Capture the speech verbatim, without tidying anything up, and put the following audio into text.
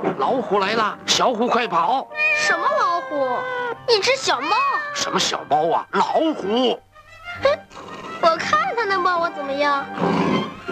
老虎来了，小虎快跑！ 什么老虎？一只小猫。 什么小猫啊？老虎！ 我看它能把我怎么样？